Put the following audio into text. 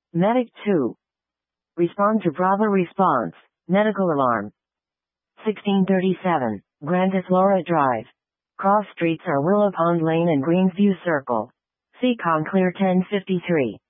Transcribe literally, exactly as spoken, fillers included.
Medic two. Respond to Bravo response. Medical alarm. sixteen thirty-seven. Grandis Drive. Cross streets are Willow Pond Lane and Greensview Circle. Seacon clear ten fifty-three.